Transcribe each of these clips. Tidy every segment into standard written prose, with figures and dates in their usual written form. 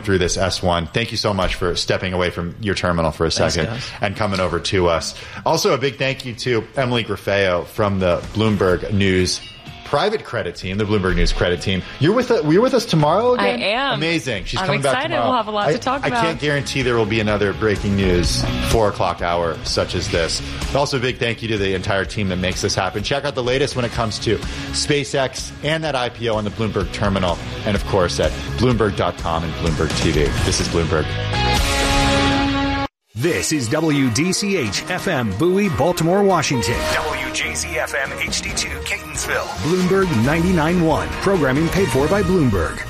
through this S1. Thank you so much for stepping away from your terminal for a second and coming over to us. Also, a big thank you to Emily Grafeo from the Bloomberg News private credit team, the Bloomberg News credit team. You're with us tomorrow again? I am. Amazing. She's I'm coming excited. back tomorrow. We'll have a lot to talk about. I can't guarantee there will be another breaking news 4 o'clock hour such as this. But also a big thank you to the entire team that makes this happen. Check out the latest when it comes to SpaceX and that IPO on the Bloomberg terminal. And of course at Bloomberg.com and Bloomberg TV. This is Bloomberg. This is WDCH FM Bowie, Baltimore, Washington. WJZ FM HD2 Catonsville. Bloomberg 99.1. Programming paid for by Bloomberg.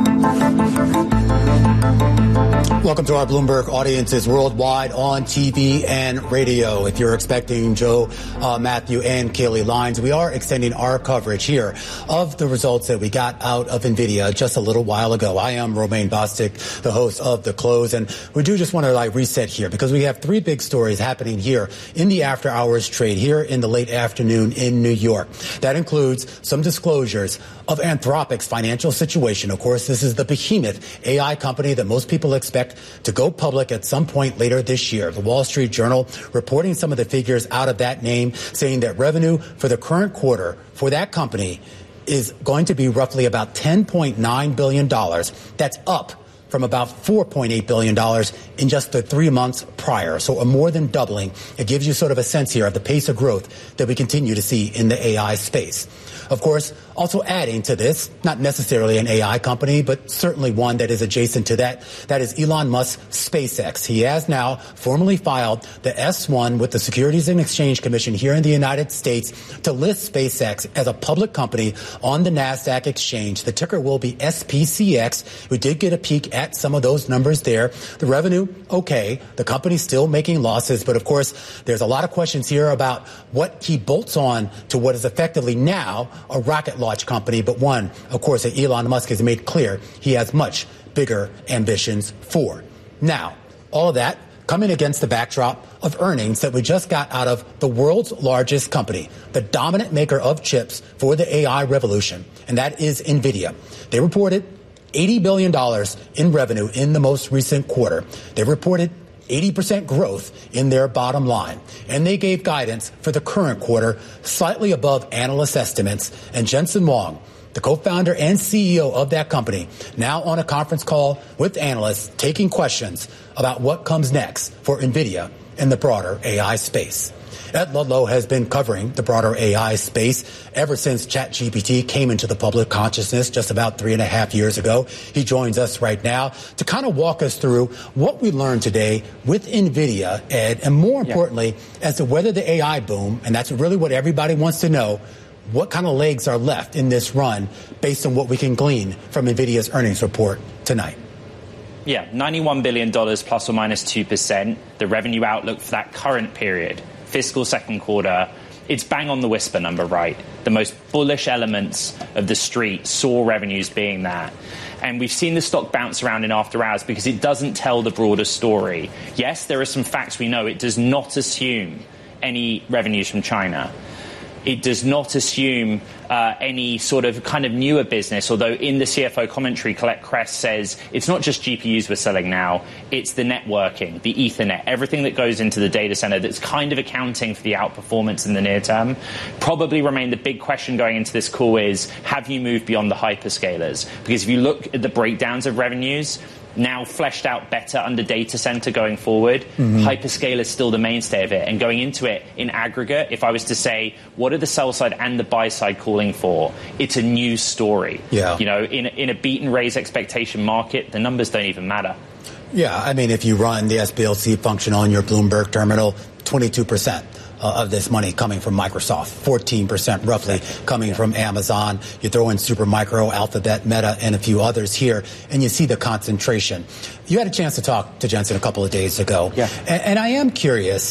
Welcome to our Bloomberg audiences worldwide on TV and radio. If you're expecting Joe, Matthew, and Kaylee Lines, we are extending our coverage here of the results that we got out of NVIDIA just a little while ago. I am Romaine Bostick, the host of The Close, and we do just want to reset here because we have 3 big stories happening here in the after hours trade here in the late afternoon in New York. That includes some disclosures of Anthropic's financial situation. Of course, this is the behemoth AI company that most people expect to go public at some point later this year. The Wall Street Journal reporting some of the figures out of that name, saying that revenue for the current quarter for that company is going to be roughly about $10.9 billion. That's up from about $4.8 billion in just the 3 months prior. So a more than doubling. It gives you sort of a sense here of the pace of growth that we continue to see in the AI space. Of course, also adding to this, not necessarily an AI company, but certainly one that is adjacent to that. That is Elon Musk's SpaceX. He has now formally filed the S1 with the Securities and Exchange Commission here in the United States to list SpaceX as a public company on the NASDAQ exchange. The ticker will be SPCX. We did get a peek at some of those numbers there. The revenue, okay. The company's still making losses, but of course, there's a lot of questions here about what he bolts on to what is effectively now a rocket launch company, but one, of course, that Elon Musk has made clear he has much bigger ambitions for. Now, all of that coming against the backdrop of earnings that we just got out of the world's largest company, the dominant maker of chips for the AI revolution, and that is NVIDIA. They reported $80 billion in revenue in the most recent quarter. They reported 80% growth in their bottom line. And they gave guidance for the current quarter slightly above analyst estimates. And Jensen Huang, the co-founder and CEO of that company, now on a conference call with analysts taking questions about what comes next for NVIDIA in the broader AI space. Ed Ludlow has been covering the broader AI space ever since ChatGPT came into the public consciousness just about 3.5 years ago. He joins us right now to kind of walk us through what we learned today with NVIDIA, Ed, and more importantly, as to whether the AI boom, and that's really what everybody wants to know, what kind of legs are left in this run based on what we can glean from NVIDIA's earnings report tonight. Yeah, $91 billion plus or minus 2%, the revenue outlook for that current period. Fiscal second quarter, it's bang on the whisper number, right? The most bullish elements of the street saw revenues being that. And we've seen the stock bounce around in after hours because it doesn't tell the broader story. Yes, there are some facts we know. It does not assume any revenues from China. It does not assume any sort of kind of newer business, although in the CFO commentary, Colette Kress says it's not just GPUs we're selling now, it's the networking, the Ethernet, everything that goes into the data center that's kind of accounting for the outperformance in the near term. Probably remain the big question going into this call is, have you moved beyond the hyperscalers? Because if you look at the breakdowns of revenues, now fleshed out better under data center going forward. Hyperscale is still the mainstay of it. And going into it in aggregate, if I was to say, what are the sell side and the buy side calling for? It's a new story. Yeah. You know, in a beat and raise expectation market, the numbers don't even matter. Yeah, I mean, if you run the SPLC function on your Bloomberg terminal, 22%. Of this money coming from Microsoft, 14% roughly coming from Amazon. You throw in Supermicro, Alphabet, Meta, and a few others here, and you see the concentration. You had a chance to talk to Jensen a couple of days ago. Yeah. And I am curious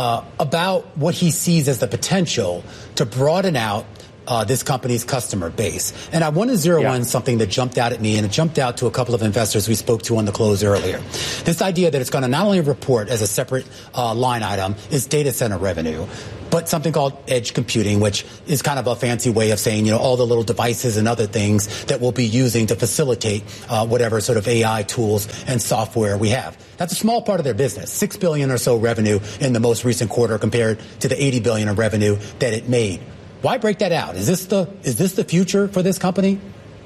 about what he sees as the potential to broaden out this company's customer base. And I want to zero in something that jumped out at me, and it jumped out to a couple of investors we spoke to on the close earlier. This idea that it's going to not only report as a separate line item is data center revenue, but something called edge computing, which is kind of a fancy way of saying, all the little devices and other things that we'll be using to facilitate whatever sort of AI tools and software we have. That's a small part of their business, $6 billion or so revenue in the most recent quarter compared to the $80 billion of revenue that it made. Why break that out? Is this the future for this company?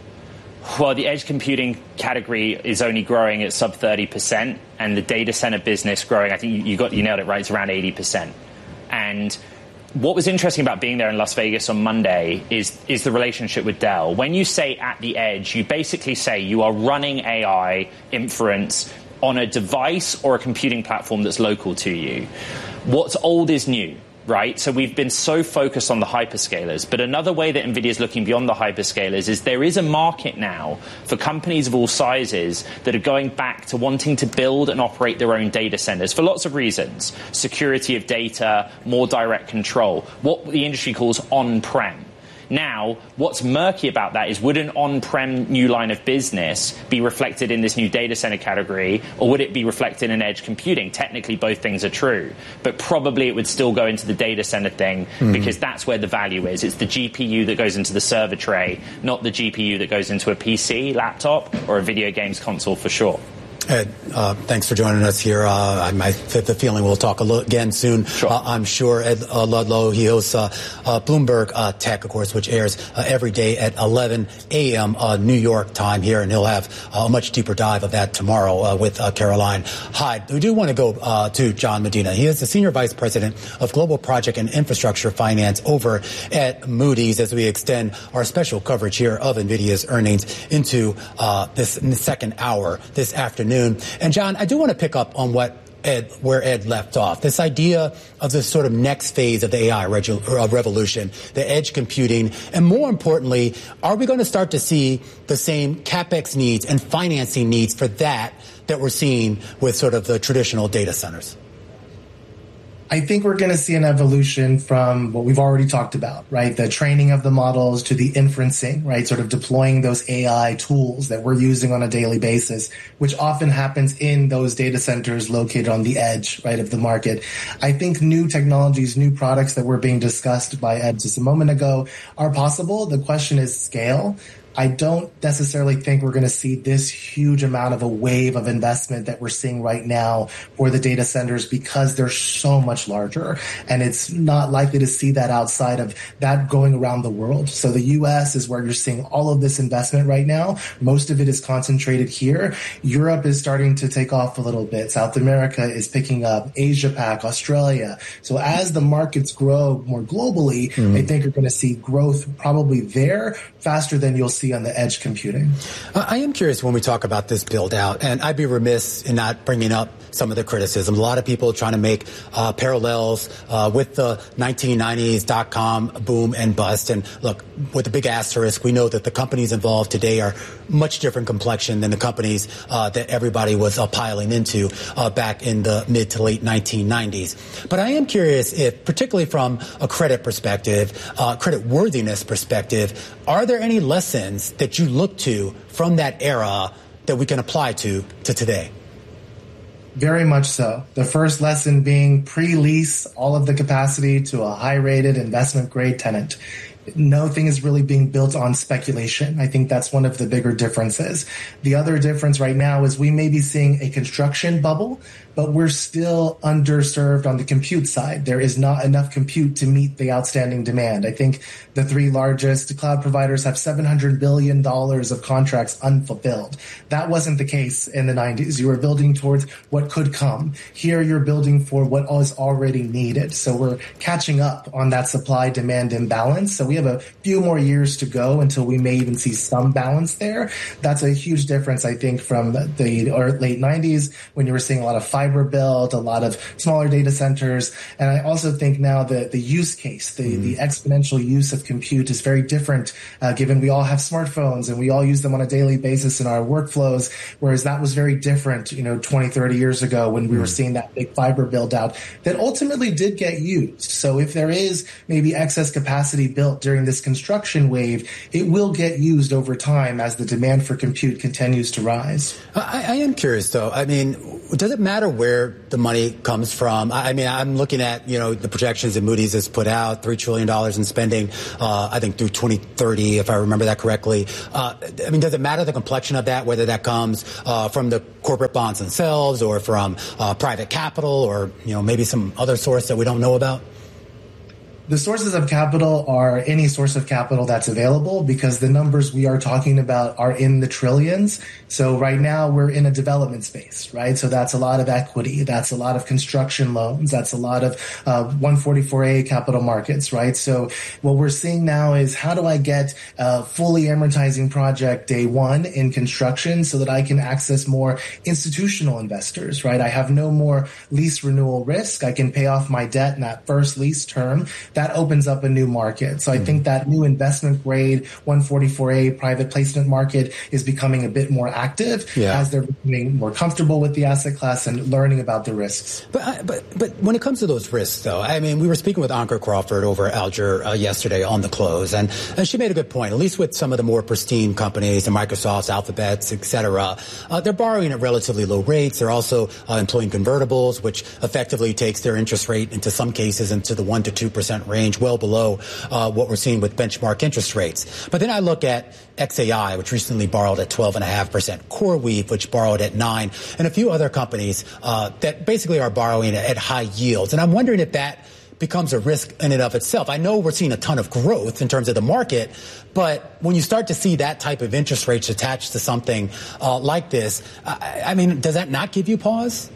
Well, the edge computing category is only growing at sub 30%, and the data center business growing, I think you nailed it right, it's around 80%. And what was interesting about being there in Las Vegas on Monday is the relationship with Dell. When you say at the edge, you basically say you are running AI inference on a device or a computing platform that's local to you. What's old is new. Right? So we've been so focused on the hyperscalers. But another way that NVIDIA is looking beyond the hyperscalers is there is a market now for companies of all sizes that are going back to wanting to build and operate their own data centers for lots of reasons. Security of data, more direct control, what the industry calls on-prem. Now, what's murky about that is, would an on-prem new line of business be reflected in this new data center category, or would it be reflected in edge computing? Technically, both things are true, but probably it would still go into the data center thing because that's where the value is. It's the GPU that goes into the server tray, not the GPU that goes into a PC, laptop, or a video games console for sure. Ed, thanks for joining us here. I have the feeling we'll talk again soon. Sure. I'm sure Ed Ludlow, he hosts Bloomberg Tech, of course, which airs every day at 11 a.m. New York time here, and he'll have a much deeper dive of that tomorrow with Caroline Hyde. We do want to go to John Medina. He is the Senior Vice President of Global Project and Infrastructure Finance over at Moody's, as we extend our special coverage here of NVIDIA's earnings into this second hour this afternoon. And John, I do want to pick up on where Ed left off. This idea of this sort of next phase of the AI revolution, the edge computing, and more importantly, are we going to start to see the same CapEx needs and financing needs for that we're seeing with sort of the traditional data centers? I think we're going to see an evolution from what we've already talked about, right? The training of the models to the inferencing, right? Sort of deploying those AI tools that we're using on a daily basis, which often happens in those data centers located on the edge, right, of the market. I think new technologies, new products that were being discussed by Ed just a moment ago are possible. The question is scale. I don't necessarily think we're going to see this huge amount of a wave of investment that we're seeing right now for the data centers because they're so much larger. And it's not likely to see that outside of that going around the world. So the U.S. is where you're seeing all of this investment right now. Most of it is concentrated here. Europe is starting to take off a little bit. South America is picking up, Asia Pac, Australia. So as the markets grow more globally, I think you're going to see growth probably there faster than you'll see on the edge computing. I am curious when we talk about this build out, and I'd be remiss in not bringing up some of the criticism. A lot of people trying to make parallels with the 1990s dot-com boom and bust. And look, with a big asterisk, we know that the companies involved today are much different complexion than the companies that everybody was piling into back in the mid to late 1990s. But I am curious if, particularly from a credit perspective, credit worthiness perspective, are there any lessons that you look to from that era that we can apply to today? Very much so. The first lesson being pre-lease all of the capacity to a high-rated investment-grade tenant. Nothing is really being built on speculation. I think that's one of the bigger differences. The other difference right now is we may be seeing a construction bubble, but we're still underserved on the compute side. There is not enough compute to meet the outstanding demand. I think the three largest cloud providers have $700 billion of contracts unfulfilled. That wasn't the case in the 90s. You were building towards what could come. Here you're building for what is already needed. So we're catching up on that supply-demand imbalance. So we have a few more years to go until we may even see some balance there. That's a huge difference, I think, from the late 90s when you were seeing a lot of fiber build, a lot of smaller data centers. And I also think now that the use case, the exponential use of compute is very different, given we all have smartphones and we all use them on a daily basis in our workflows, whereas that was very different, 20, 30 years ago when we were seeing that big fiber build out that ultimately did get used. So if there is maybe excess capacity built during this construction wave, it will get used over time as the demand for compute continues to rise. I am curious, though. I mean, Does it matter where the money comes from? I mean, I'm looking at, the projections that Moody's has put out, $3 trillion in spending, I think through 2030, if I remember that correctly. Does it matter the complexion of that, whether that comes from the corporate bonds themselves or from private capital or, maybe some other source that we don't know about? The sources of capital are any source of capital that's available, because the numbers we are talking about are in the trillions. So right now we're in a development space, right? So that's a lot of equity. That's a lot of construction loans. That's a lot of 144A capital markets, right? So what we're seeing now is, how do I get a fully amortizing project day one in construction so that I can access more institutional investors, right? I have no more lease renewal risk. I can pay off my debt in that first lease term. That opens up a new market. So I think that new investment grade 144A private placement market is becoming a bit more active as they're becoming more comfortable with the asset class and learning about the risks. But when it comes to those risks, though, we were speaking with Ankur Crawford over at Alger yesterday on the close, and she made a good point. At least with some of the more pristine companies, the Microsofts, Alphabets, et cetera, they're borrowing at relatively low rates. They're also employing convertibles, which effectively takes their interest rate into some cases into the 1% to 2% range, well below what we're seeing with benchmark interest rates. But then I look at XAI, which recently borrowed at 12.5%, CoreWeave, which borrowed at 9%, and a few other companies that basically are borrowing at high yields. And I'm wondering if that becomes a risk in and of itself. I know we're seeing a ton of growth in terms of the market, but when you start to see that type of interest rates attached to something like this, does that not give you pause?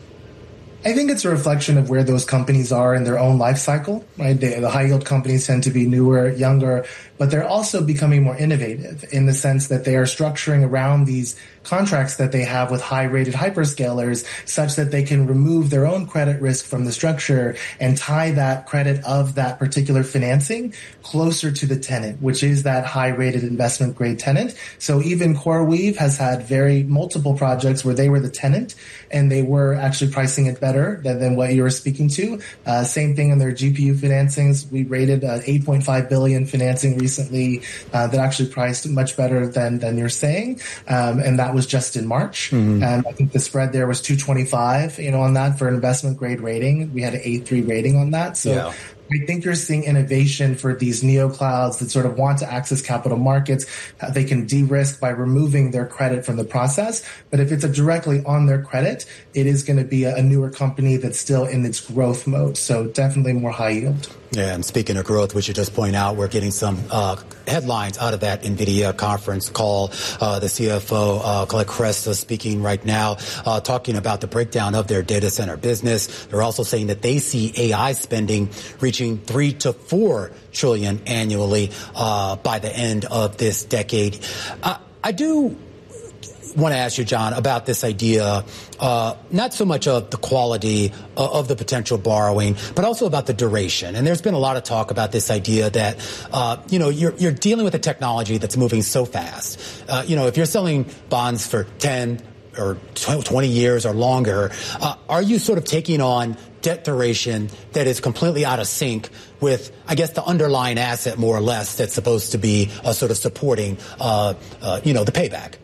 I think it's a reflection of where those companies are in their own life cycle, right? The high yield companies tend to be newer, younger, but they're also becoming more innovative in the sense that they are structuring around these contracts that they have with high-rated hyperscalers such that they can remove their own credit risk from the structure and tie that credit of that particular financing closer to the tenant, which is that high-rated investment-grade tenant. So even CoreWeave has had multiple projects where they were the tenant and they were actually pricing it better than what you were speaking to. Same thing in their GPU financings. We rated $8.5 billion financing recently that actually priced much better than you're saying, and that was just in March. And I think the spread there was 225, on that for an investment grade rating. We had an A3 rating on that. So I think you're seeing innovation for these neoclouds that sort of want to access capital markets. They can de-risk by removing their credit from the process. But if it's directly on their credit, it is going to be a newer company that's still in its growth mode. So definitely more high yield. Yeah, and speaking of growth, we should just point out we're getting some headlines out of that NVIDIA conference call. The CFO, Colette Kress, speaking right now, talking about the breakdown of their data center business. They're also saying that they see AI spending reaching $3 to $4 trillion annually by the end of this decade. I do want to ask you, John, about this idea, not so much of the quality of the potential borrowing, but also about the duration. And there's been a lot of talk about this idea that, you're dealing with a technology that's moving so fast. If you're selling bonds for 10 or 20 years or longer, are you sort of taking on debt duration that is completely out of sync with, I guess, the underlying asset, more or less, that's supposed to be sort of supporting, the payback?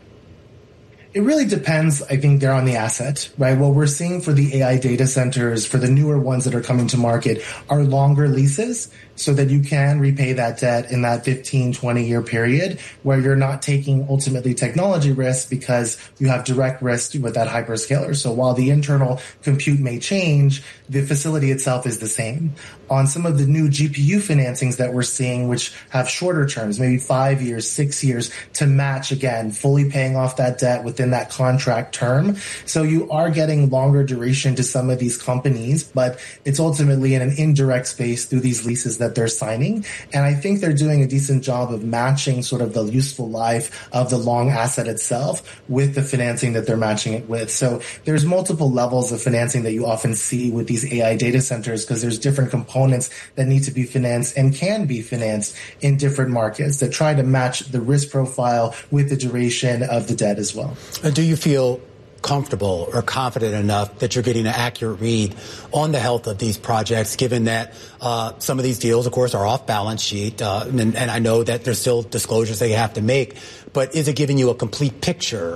It really depends, I think, there on the asset, right? What we're seeing for the AI data centers, for the newer ones that are coming to market, are longer leases so that you can repay that debt in that 15, 20-year period where you're not taking ultimately technology risk because you have direct risk with that hyperscaler. So while the internal compute may change, the facility itself is the same. On some of the new GPU financings that we're seeing, which have shorter terms, maybe 5 years, 6 years, to match, again, fully paying off that debt within that contract term. So you are getting longer duration to some of these companies, but it's ultimately in an indirect space through these leases that they're signing. And I think they're doing a decent job of matching sort of the useful life of the long asset itself with the financing that they're matching it with. So there's multiple levels of financing that you often see with these AI data centers because there's different components that need to be financed and can be financed in different markets that try to match the risk profile with the duration of the debt as well. Do you feel comfortable or confident enough that you're getting an accurate read on the health of these projects, given that some of these deals, of course, are off balance sheet, and I know that there's still disclosures they have to make, but is it giving you a complete picture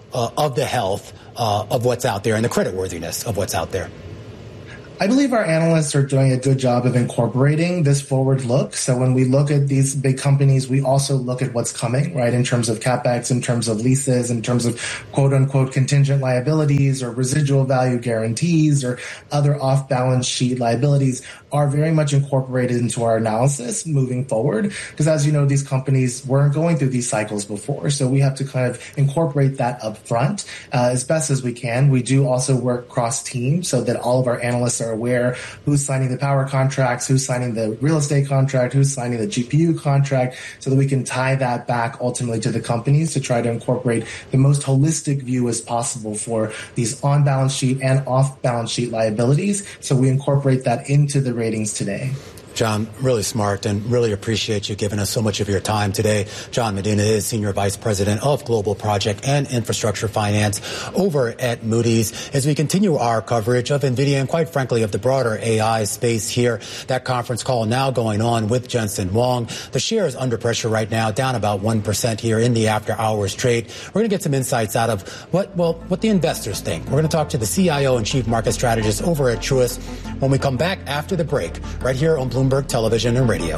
of the health of what's out there and the creditworthiness of what's out there? I believe our analysts are doing a good job of incorporating this forward look. So when we look at these big companies, we also look at what's coming, right, in terms of CapEx, in terms of leases, in terms of quote unquote contingent liabilities or residual value guarantees or other off balance sheet liabilities are very much incorporated into our analysis moving forward. Because as you know, these companies weren't going through these cycles before. So we have to kind of incorporate that up front as best as we can. We do also work cross team so that all of our analysts are aware who's signing the power contracts, who's signing the real estate contract, who's signing the GPU contract, so that we can tie that back ultimately to the companies to try to incorporate the most holistic view as possible for these on-balance sheet and off-balance sheet liabilities. So we incorporate that into the ratings today. John, really smart and really appreciate you giving us so much of your time today. John Medina is Senior Vice President of Global Project and Infrastructure Finance over at Moody's. As we continue our coverage of NVIDIA and quite frankly of the broader AI space here, that conference call now going on with Jensen Huang. The share is under pressure right now, down about 1% here in the after hours trade. We're going to get some insights out of what the investors think. We're going to talk to the CIO and Chief Market Strategist over at Truist when we come back after the break, right here on Bloomberg Television and Radio.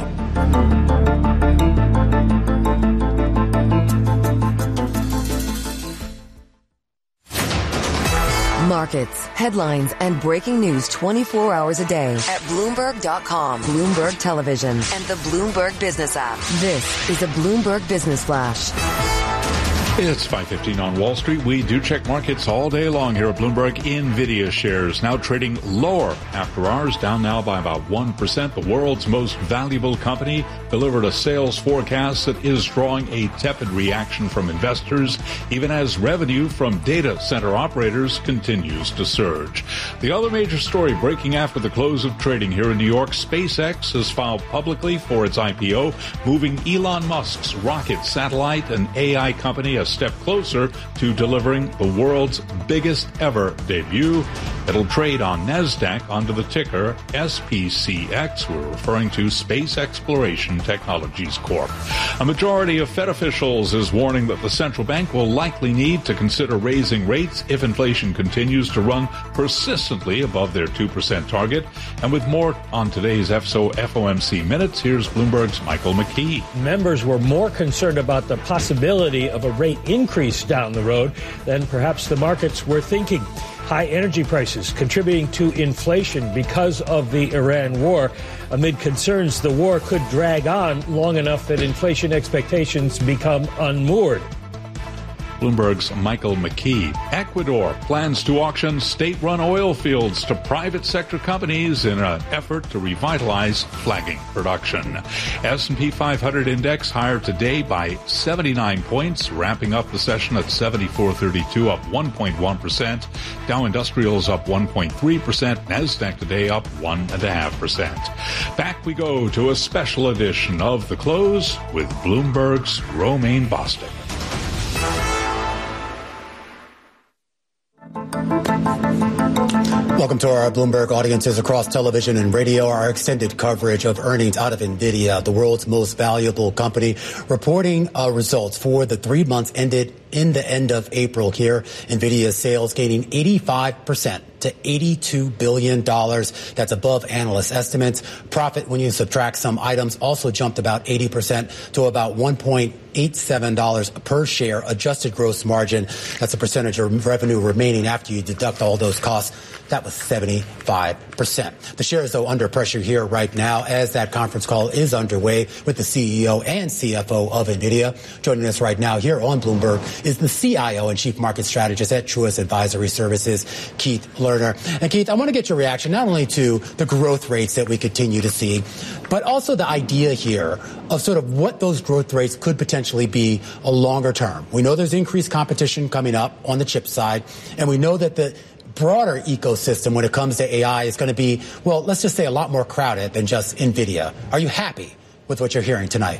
Markets, headlines, and breaking news 24 hours a day at Bloomberg.com, Bloomberg Television, and the Bloomberg Business app. This is a Bloomberg Business Flash. It's 5:15 on Wall Street. We do check markets all day long here at Bloomberg. NVIDIA shares now trading lower after hours, down now by about 1%. The world's most valuable company delivered a sales forecast that is drawing a tepid reaction from investors, even as revenue from data center operators continues to surge. The other major story breaking after the close of trading here in New York, SpaceX has filed publicly for its IPO, moving Elon Musk's rocket, satellite, and AI company a step closer to delivering the world's biggest ever debut. It'll trade on NASDAQ under the ticker SPCX. We're referring to Space Exploration Technologies Corp. A majority of Fed officials is warning that the central bank will likely need to consider raising rates if inflation continues to run persistently above their 2% target. And with more on today's FOMC Minutes, here's Bloomberg's Michael McKee. Members were more concerned about the possibility of a rate increase down the road than perhaps the markets were thinking. High energy prices contributing to inflation because of the Iran war, amid concerns the war could drag on long enough that inflation expectations become unmoored. Bloomberg's Michael McKee. Ecuador plans to auction state-run oil fields to private sector companies in an effort to revitalize flagging production. S&P 500 index higher today by 79 points, wrapping up the session at 7432, up 1.1%. Dow Industrials up 1.3%. NASDAQ today up 1.5%. Back we go to a special edition of The Close with Bloomberg's Romaine Bostick. Welcome to our Bloomberg audiences across television and radio. Our extended coverage of earnings out of NVIDIA, the world's most valuable company, reporting results for the 3 months ended in the end of April here. NVIDIA's sales gaining 85% to $82 billion. That's above analyst estimates. Profit, when you subtract some items, also jumped about 80% to about $1.87 per share. Adjusted gross margin, that's a percentage of revenue remaining after you deduct all those costs. That was 75%. The share is, though, under pressure here right now as that conference call is underway with the CEO and CFO of NVIDIA. Joining us right now here on Bloomberg is the CIO and Chief Market Strategist at Truist Advisory Services, Keith Lerner. And Keith, I want to get your reaction not only to the growth rates that we continue to see, but also the idea here of sort of what those growth rates could potentially be a longer term. We know there's increased competition coming up on the chip side, and we know that the broader ecosystem when it comes to AI is going to be, well, let's just say a lot more crowded than just NVIDIA. Are you happy with what you're hearing tonight?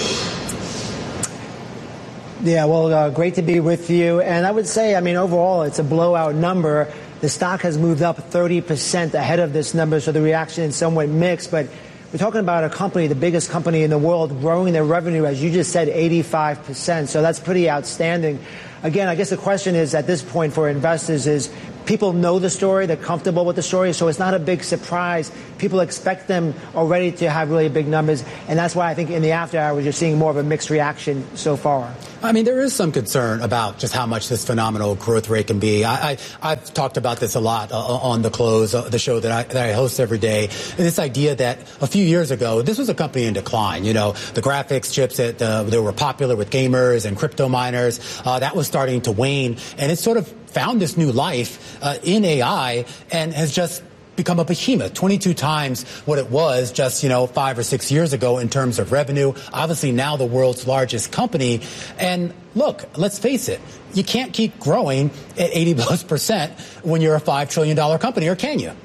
Yeah, well, great to be with you. And I would say, I mean, overall, it's a blowout number. The stock has moved up 30% ahead of this number, so the reaction is somewhat mixed. But we're talking about a company, the biggest company in the world, growing their revenue, as you just said, 85%. So that's pretty outstanding. again, I guess the question is at this point for investors is people know the story, they're comfortable with the story, so it's not a big surprise. People expect them already to have really big numbers, and that's why I think in the after hours you're seeing more of a mixed reaction so far. I mean, there is some concern about just how much this phenomenal growth rate can be. I've talked about this a lot on The Close, the show that I host every day. And this idea that a few years ago, this was a company in decline. You know, the graphics chips that they were popular with gamers and crypto miners, that was starting to wane. And it sort of found this new life in AI and has just become a behemoth, 22 times what it was just, 5 or 6 years ago in terms of revenue. Obviously now the world's largest company. And look, let's face it, you can't keep growing at 80+% when you're a $5 trillion company, or can you?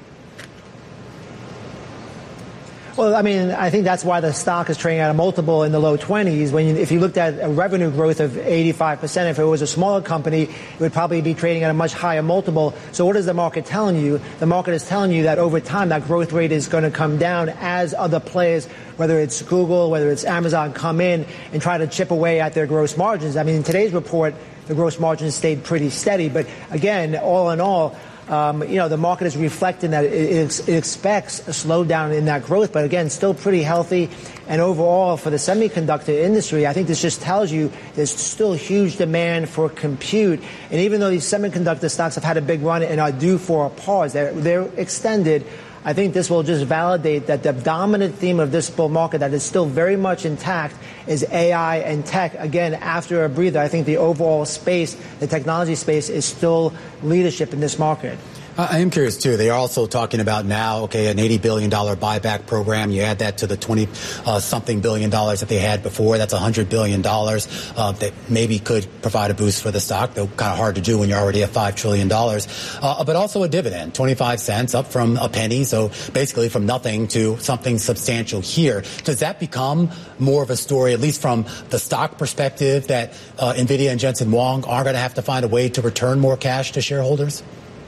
Well, I mean, I think that's why the stock is trading at a multiple in the low 20s. If you looked at a revenue growth of 85%, if it was a smaller company, it would probably be trading at a much higher multiple. So what is the market telling you? The market is telling you that over time, that growth rate is going to come down as other players, whether it's Google, whether it's Amazon, come in and try to chip away at their gross margins. I mean, in today's report, the gross margins stayed pretty steady. But again, all in all, the market is reflecting that it expects a slowdown in that growth, but again, still pretty healthy. And overall, for the semiconductor industry, I think this just tells you there's still huge demand for compute. And even though these semiconductor stocks have had a big run and are due for a pause, they're extended, I think this will just validate that the dominant theme of this bull market that is still very much intact is AI and tech. Again, after a breather, I think the overall space, the technology space, is still leadership in this market. I am curious, too. They are also talking about now, an $80 billion buyback program. You add that to the $20-something billion that they had before. That's $100 billion that maybe could provide a boost for the stock, though kind of hard to do when you're already at $5 trillion. But also a dividend, 25 cents up from a penny, so basically from nothing to something substantial here. Does that become more of a story, at least from the stock perspective, that NVIDIA and Jensen Huang are going to have to find a way to return more cash to shareholders?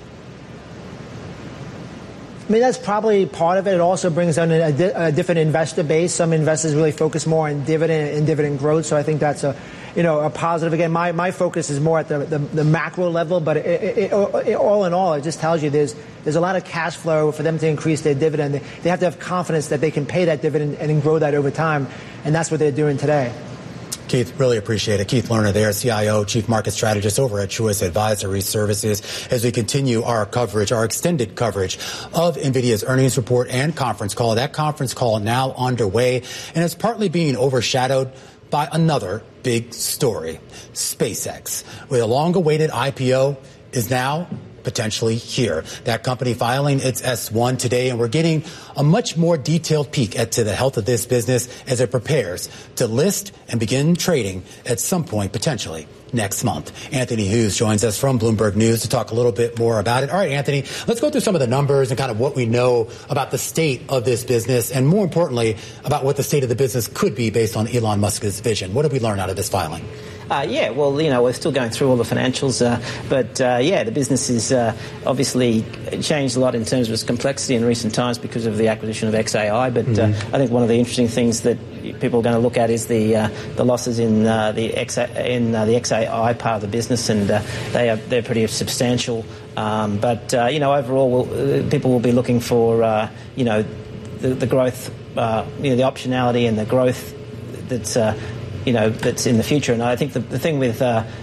I mean, that's probably part of it. It also brings on a different investor base. Some investors really focus more on dividend and dividend growth. So I think that's a positive. Again, my focus is more at the macro level. But all in all, it just tells you there's a lot of cash flow for them to increase their dividend. They have to have confidence that they can pay that dividend and grow that over time. And that's what they're doing today. Keith, really appreciate it. Keith Lerner there, CIO, Chief Market Strategist over at Truist Advisory Services, as we continue our coverage, our extended coverage of NVIDIA's earnings report and conference call. That conference call now underway, and it's partly being overshadowed by another big story, SpaceX, with a long-awaited IPO is now potentially here. That company filing its S-1 today, and we're getting a much more detailed peek into the health of this business as it prepares to list and begin trading at some point, potentially next month. Anthony Hughes joins us from Bloomberg News to talk a little bit more about it. All right, Anthony, let's go through some of the numbers and kind of what we know about the state of this business, and more importantly, about what the state of the business could be based on Elon Musk's vision. What did we learn out of this filing? We're still going through all the financials, but the business is obviously changed a lot in terms of its complexity in recent times because of the acquisition of XAI. But I think one of the interesting things that people are going to look at is the losses in the XAI part of the business, and they're pretty substantial. Overall, people will be looking for the growth, the optionality and the growth that's that's in the future. And I think the thing with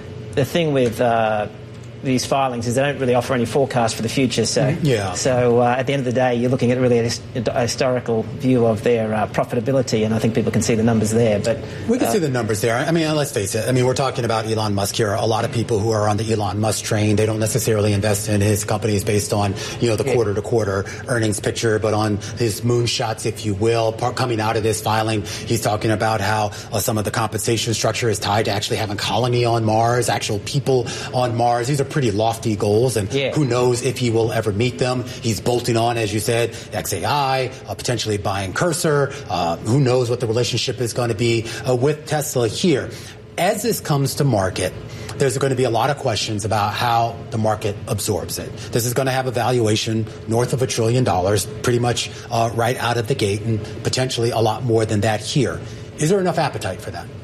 these filings is they don't really offer any forecast for the future. So at the end of the day, you're looking at really a historical view of their profitability, and I think people can see the numbers there. But we can see the numbers there. I mean, let's face it. I mean, we're talking about Elon Musk here. A lot of people who are on the Elon Musk train, they don't necessarily invest in his companies based on the quarter-to-quarter earnings picture, but on his moonshots, if you will. Coming out of this filing, he's talking about how some of the compensation structure is tied to actually having a colony on Mars, actual people on Mars. These are pretty lofty goals, and who knows if he will ever meet them. He's bolting on, as you said, XAI, potentially buying Cursor. Who knows what the relationship is going to be with Tesla here. As this comes to market, there's going to be a lot of questions about how the market absorbs it. This is going to have a valuation north of $1 trillion, pretty much right out of the gate, and potentially a lot more than that here. Is there enough appetite for that?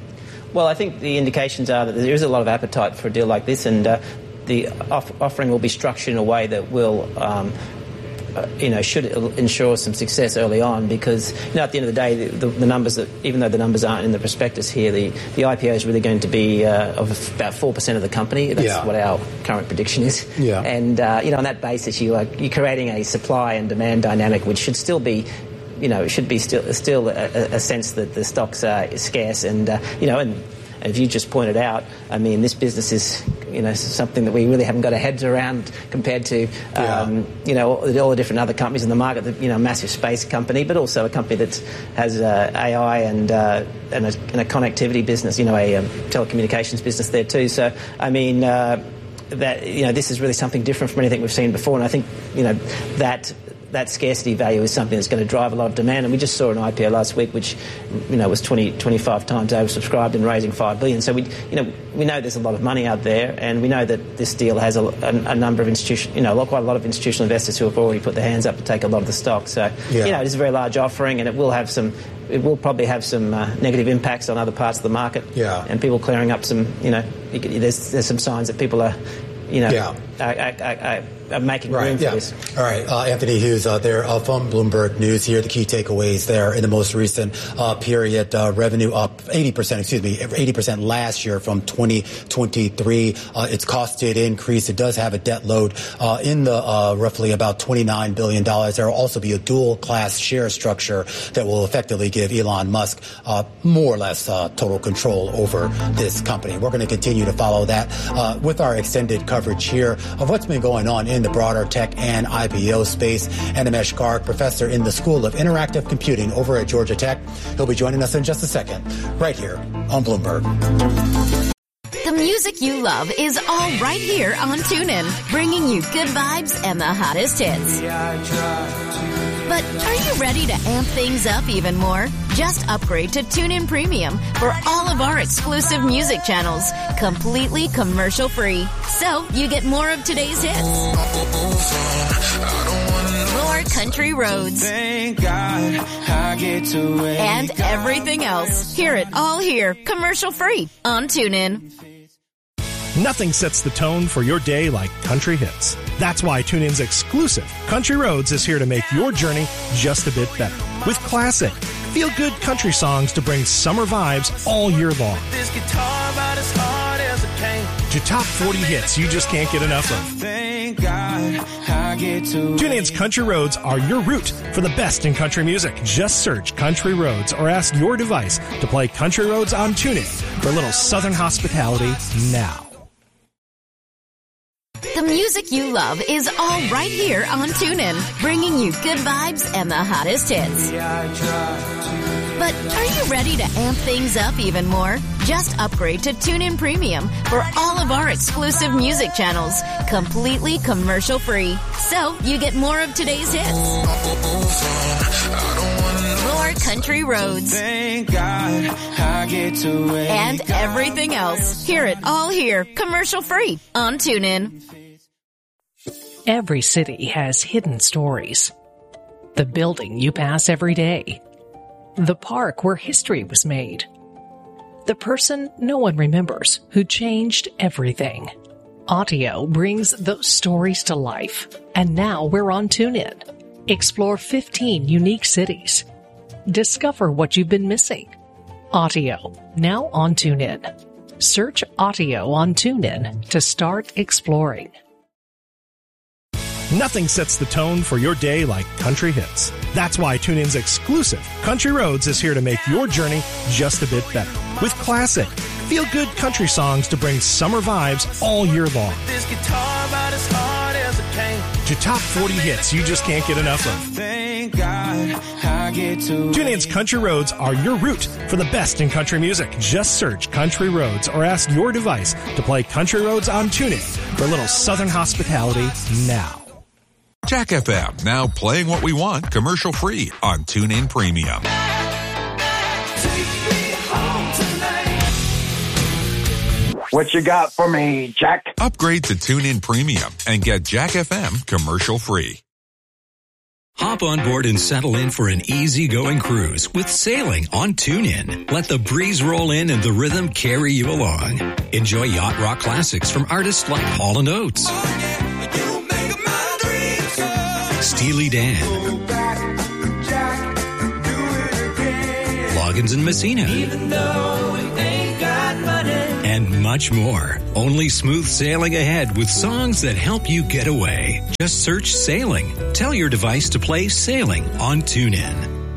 Well, I think the indications are that there is a lot of appetite for a deal like this, and the offering will be structured in a way that will should ensure some success early on, because at the end of the day, the numbers that, even though the numbers aren't in the prospectus here, the IPO is really going to be of about 4% of the company. That's what our current prediction is. Yeah. And on that basis, you're creating a supply and demand dynamic, which should still be. It should be still a sense that the stocks are scarce, and and as you just pointed out, I mean, this business is something that we really haven't got our heads around compared to all the different other companies in the market. Massive space company, but also a company that has AI and a connectivity business, a telecommunications business there too. So I mean. This is really something different from anything we've seen before, and I think that scarcity value is something that's going to drive a lot of demand. And we just saw an IPO last week, which was 25 times oversubscribed and raising $5 billion. So we know there's a lot of money out there, and we know that this deal has a number of quite a lot of institutional investors who have already put their hands up to take a lot of the stock. So it is a very large offering, and it will probably have some negative impacts on other parts of the market. Yeah. And people clearing up some, there's some signs that people are, are making room for this. All right. Anthony Hughes there from Bloomberg News here. The key takeaways there in the most recent period. Revenue up 80% last year from 2023. Its cost did increase. It does have a debt load in the roughly about $29 billion. There will also be a dual-class share structure that will effectively give Elon Musk more or less total control over this company. We're going to continue to follow that with our extended coverage here of what's been going on in the broader tech and IPO space. Animesh Garg, professor in the School of Interactive Computing over at Georgia Tech. He'll be joining us in just a second, right here on Bloomberg. The music you love is all right here on TuneIn, bringing you good vibes and the hottest hits. But are you ready to amp things up even more? Just upgrade to TuneIn Premium for all of our exclusive music channels, completely commercial-free. So you get more of today's hits, more country roads, and everything else. Hear it all here, commercial-free on TuneIn. Nothing sets the tone for your day like country hits. That's why TuneIn's exclusive Country Roads is here to make your journey just a bit better. With classic, feel-good country songs to bring summer vibes all year long. This guitar about as hard as it came. To top 40 hits you just can't get enough of. Thank God I get to TuneIn's Country Roads are your route for the best in country music. Just search Country Roads or ask your device to play Country Roads on TuneIn for a little Southern hospitality now. The music you love is all right here on TuneIn, bringing you good vibes and the hottest hits. But are you ready to amp things up even more? Just upgrade to TuneIn Premium for all of our exclusive music channels, completely commercial-free. So you get more of today's hits, more country roads, and everything else. Hear it all here, commercial-free on TuneIn. Every city has hidden stories. The building you pass every day. The park where history was made. The person no one remembers who changed everything. Audio brings those stories to life. And now we're on TuneIn. Explore 15 unique cities. Discover what you've been missing. Audio, now on TuneIn. Search Audio on TuneIn to start exploring. Nothing sets the tone for your day like country hits. That's why TuneIn's exclusive Country Roads is here to make your journey just a bit better. With classic, feel-good country songs to bring summer vibes all year long. This guitar about as hard as it came. To top 40 hits you just can't get enough of. Thank God I get to TuneIn's Country Roads are your route for the best in country music. Just search Country Roads or ask your device to play Country Roads on TuneIn for a little Southern hospitality now. Jack FM, now playing what we want commercial-free on TuneIn Premium. What you got for me, Jack? Upgrade to TuneIn Premium and get Jack FM commercial-free. Hop on board and settle in for an easygoing cruise with sailing on TuneIn. Let the breeze roll in and the rhythm carry you along. Enjoy yacht rock classics from artists like Hall & Oates, Steely Dan, Loggins and Messina, and much more. Only smooth sailing ahead with songs that help you get away. Just search Sailing. Tell your device to play Sailing on TuneIn.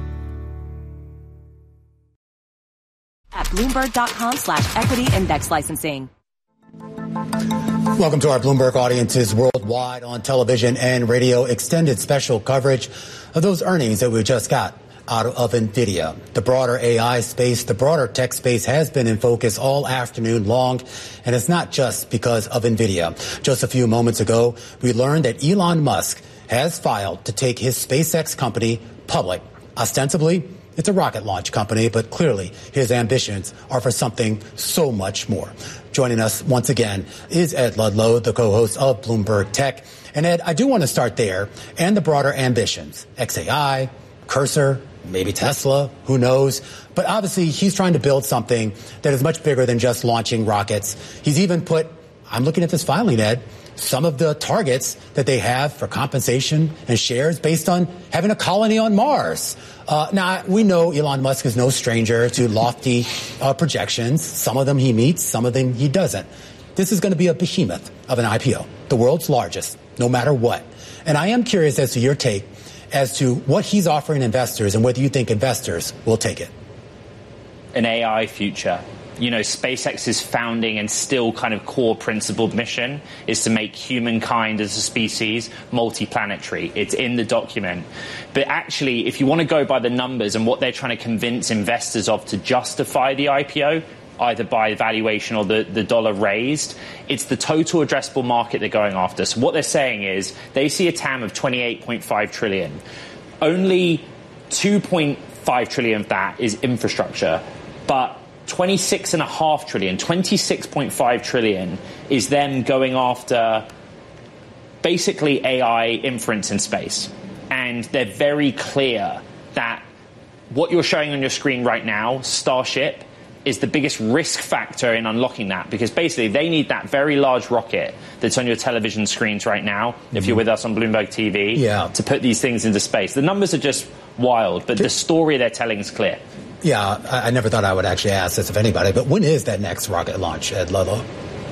At Bloomberg.com/equity index licensing. Welcome to our Bloomberg audiences worldwide on television and radio. Extended special coverage of those earnings that we just got out of NVIDIA. The broader AI space, the broader tech space has been in focus all afternoon long, and it's not just because of NVIDIA. Just a few moments ago, we learned that Elon Musk has filed to take his SpaceX company public. Ostensibly, it's a rocket launch company, but clearly his ambitions are for something so much more. Joining us once again is Ed Ludlow, the co-host of Bloomberg Tech. And Ed, I do want to start there and the broader ambitions. xAI, Cursor, maybe Tesla, who knows? But obviously he's trying to build something that is much bigger than just launching rockets. He's even put, I'm looking at this filing, Ed, some of the targets that they have for compensation and shares based on having a colony on Mars. Now, we know Elon Musk is no stranger to lofty projections. Some of them he meets, some of them he doesn't. This is going to be a behemoth of an IPO, the world's largest, no matter what. And I am curious as to your take as to what he's offering investors and whether you think investors will take it. An AI future. You know, SpaceX's founding and still kind of core principle mission is to make humankind as a species multi-planetary. It's in the document. But actually, if you want to go by the numbers and what they're trying to convince investors of to justify the IPO, either by valuation or the dollar raised, it's the total addressable market they're going after. So what they're saying is they see a TAM of $28.5 trillion. Only $2.5 trillion of that is infrastructure, but $26.5 trillion, $26.5 trillion is them going after basically AI inference in space. And they're very clear that what you're showing on your screen right now, Starship, is the biggest risk factor in unlocking that, because basically they need that very large rocket that's on your television screens right now, if you're with us on Bloomberg TV, to put these things into space. The numbers are just wild, but the story they're telling is clear. Yeah, I never thought I would actually ask this of anybody, but when is that next rocket launch, Ed Ludlow?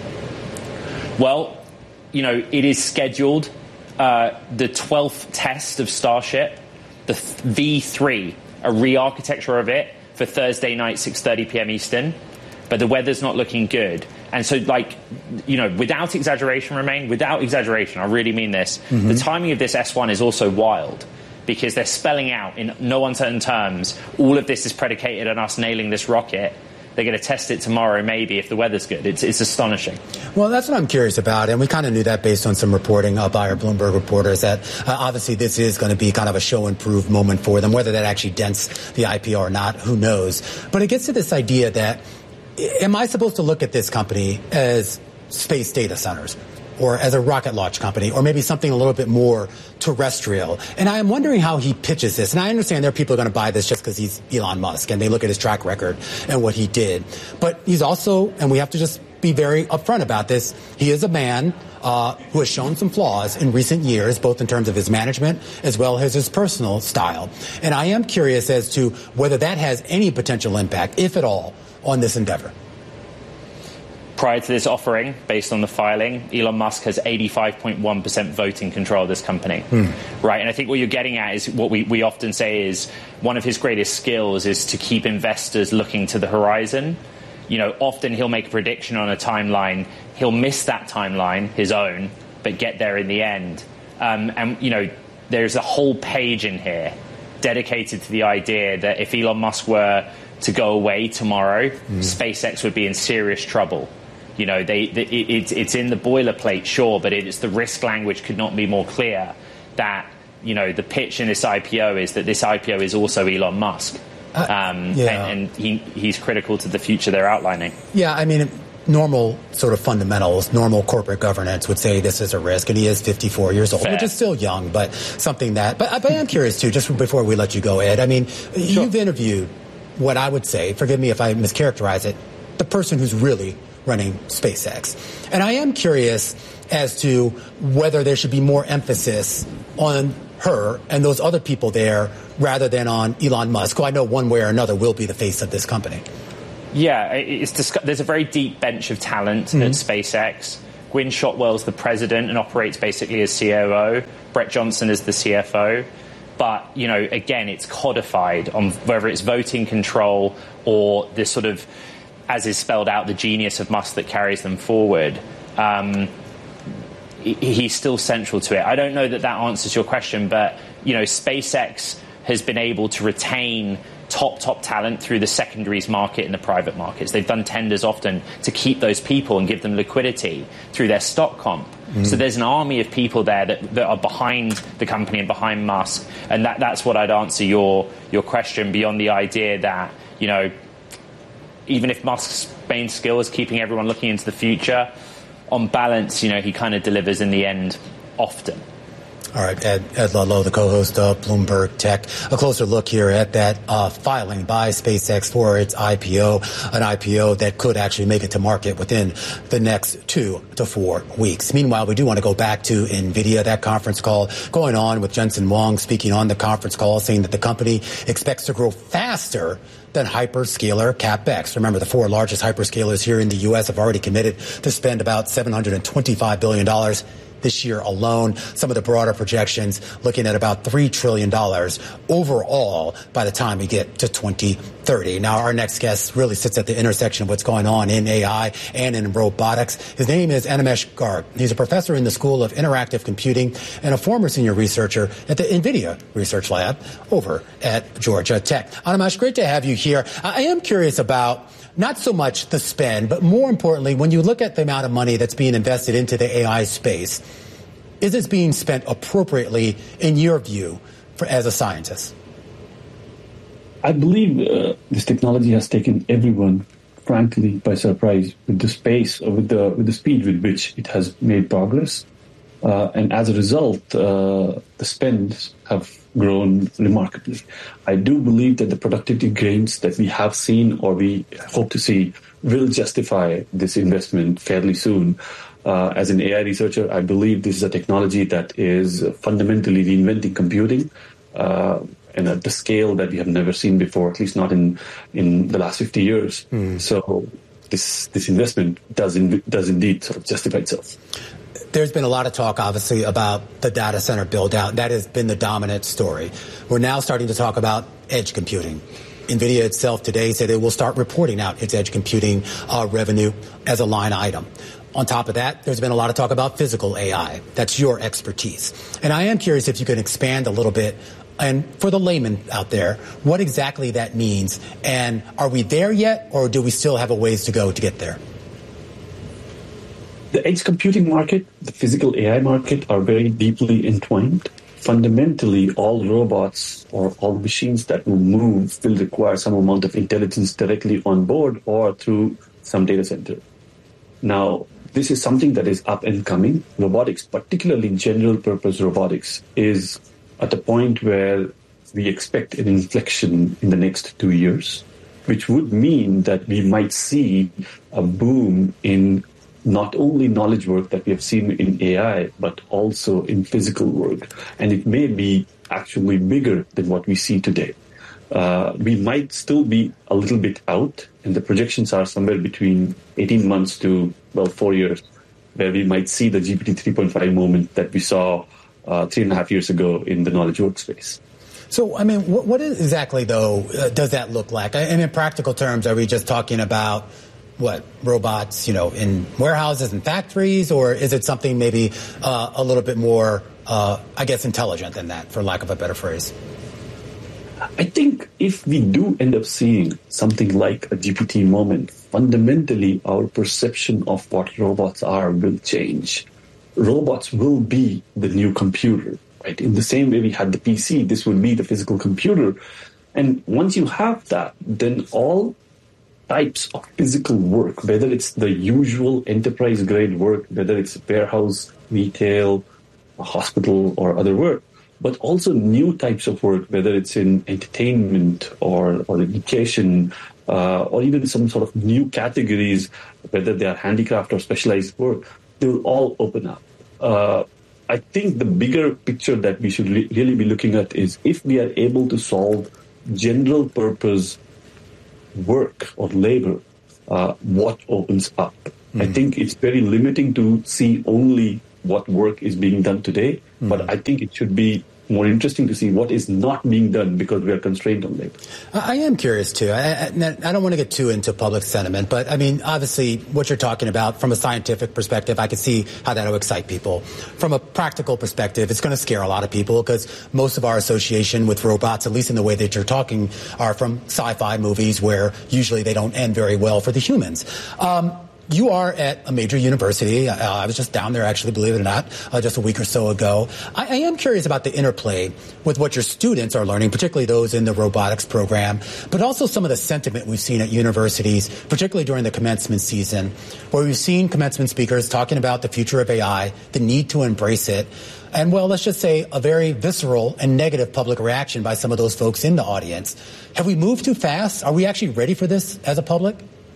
Well, you know, it is scheduled, the 12th test of Starship, the V3, a re-architecture of it, for Thursday night, 6:30 p.m. Eastern, but the weather's not looking good. And so, like, you know, without exaggeration, I really mean this, the timing of this S1 is also wild, because they're spelling out in no uncertain terms, all of this is predicated on us nailing this rocket. They're going to test it tomorrow, maybe, if the weather's good. It's astonishing. Well, that's what I'm curious about, and we kind of knew that based on some reporting by our Bloomberg reporters, that obviously this is going to be kind of a show-and-prove moment for them. Whether that actually dents the IPO or not, who knows? But it gets to this idea that, am I supposed to look at this company as space data centers, or as a rocket launch company, or maybe something a little bit more terrestrial? And I am wondering how he pitches this. And I understand there are people who are going to buy this just because he's Elon Musk and they look at his track record and what he did. But he's also, and we have to just be very upfront about this, he is a man who has shown some flaws in recent years, both in terms of his management as well as his personal style. And I am curious as to whether that has any potential impact, if at all, on this endeavor. Prior to this offering, based on the filing, Elon Musk has 85.1% voting control of this company. Right? And I think what you're getting at is what we often say is one of his greatest skills is to keep investors looking to the horizon. You know, often he'll make a prediction on a timeline. He'll miss that timeline, his own, but get there in the end. And, you know, there's a whole page in here dedicated to the idea that if Elon Musk were to go away tomorrow, SpaceX would be in serious trouble. You know, it's in the boilerplate, sure, but it's the risk language could not be more clear that, you know, the pitch in this IPO is that this IPO is also Elon Musk. And he's critical to the future they're outlining. Yeah, I mean, normal sort of fundamentals, normal corporate governance would say this is a risk, and he is 54 years old, which is still young, but something that... But I am curious, too, just before we let you go, Ed, I mean, you've interviewed what I would say, forgive me if I mischaracterize it, the person who's really running SpaceX. And I am curious as to whether there should be more emphasis on her and those other people there rather than on Elon Musk, who I know one way or another will be the face of this company. Yeah, there's a very deep bench of talent at SpaceX. Gwynne Shotwell's the president and operates basically as COO. Brett Johnson is the CFO. But, again, it's codified on whether it's voting control or this sort of, as is spelled out, the genius of Musk that carries them forward. He's still central to it. I don't know that answers your question, but, SpaceX has been able to retain top talent through the secondaries market and the private markets. They've done tenders often to keep those people and give them liquidity through their stock comp. So there's an army of people there that are behind the company and behind Musk. And that's what I'd answer your question, beyond the idea that, even if Musk's main skill is keeping everyone looking into the future, on balance, he kind of delivers in the end often. All right, Ed Ludlow, the co-host of Bloomberg Tech. A closer look here at that filing by SpaceX for its IPO, an IPO that could actually make it to market within the next 2 to 4 weeks. Meanwhile, we do want to go back to NVIDIA, that conference call going on with Jensen Huang speaking on the conference call, saying that the company expects to grow faster than hyperscaler CapEx. Remember, the 4 largest hyperscalers here in the U.S. have already committed to spend about $725 billion this year alone. Some of the broader projections looking at about $3 trillion overall by the time we get to 2030. Now, our next guest really sits at the intersection of what's going on in AI and in robotics. His name is Animesh Garg. He's a professor in the School of Interactive Computing and a former senior researcher at the NVIDIA Research Lab over at Georgia Tech. Animesh, great to have you here. I am curious about not so much the spend, but more importantly, when you look at the amount of money that's being invested into the AI space, is this being spent appropriately in your view as a scientist? I believe this technology has taken everyone, frankly, by surprise with the space, or with the speed with which it has made progress. And as a result, the spends have grown remarkably. I do believe that the productivity gains that we have seen, or we hope to see, will justify this investment fairly soon. As an AI researcher, I believe this is a technology that is fundamentally reinventing computing and at the scale that we have never seen before, at least not in the last 50 years. So this investment does indeed sort of justify itself. There's been a lot of talk, obviously, about the data center build-out. That has been the dominant story. We're now starting to talk about edge computing. NVIDIA itself today said it will start reporting out its edge computing revenue as a line item. On top of that, there's been a lot of talk about physical AI. That's your expertise. And I am curious if you can expand a little bit, and for the layman out there, what exactly that means. And are we there yet, or do we still have a ways to go to get there? The edge computing market, the physical AI market are very deeply entwined. Fundamentally, all robots or all machines that will move will require some amount of intelligence directly on board or through some data center. Now, this is something that is up and coming. Robotics, particularly general purpose robotics, is at a point where we expect an inflection in the next 2 years, which would mean that we might see a boom in not only knowledge work that we have seen in AI, but also in physical work. And it may be actually bigger than what we see today. We might still be a little bit out, and the projections are somewhere between 18 months to, 4 years, where we might see the GPT 3.5 moment that we saw 3.5 years ago in the knowledge workspace. So, I mean, what exactly, though, does that look like? And in practical terms, are we just talking about robots, in warehouses and factories, or is it something maybe a little bit more, intelligent than that, for lack of a better phrase? I think if we do end up seeing something like a GPT moment, fundamentally our perception of what robots are will change. Robots will be the new computer, right? In the same way we had the PC, this will be the physical computer. And once you have that, then all types of physical work, whether it's the usual enterprise-grade work, whether it's warehouse, retail, hospital, or other work, but also new types of work, whether it's in entertainment or education, or even some sort of new categories, whether they are handicraft or specialized work, they will all open up. I think the bigger picture that we should really be looking at is if we are able to solve general purpose work or labor, what opens up. I think it's very limiting to see only what work is being done today, but I think it should be more interesting to see what is not being done because we are constrained on labor. I am curious, too. I don't want to get too into public sentiment, but, I mean, obviously, what you're talking about from a scientific perspective, I can see how that will excite people. From a practical perspective, it's going to scare a lot of people because most of our association with robots, at least in the way that you're talking, are from sci-fi movies where usually they don't end very well for the humans. You are at a major university. I was just down there, actually, believe it or not, just a week or so ago. I am curious about the interplay with what your students are learning, particularly those in the robotics program, but also some of the sentiment we've seen at universities, particularly during the commencement season, where we've seen commencement speakers talking about the future of AI, the need to embrace it, and, well, let's just say a very visceral and negative public reaction by some of those folks in the audience. Have we moved too fast? Are we actually ready for this as a public?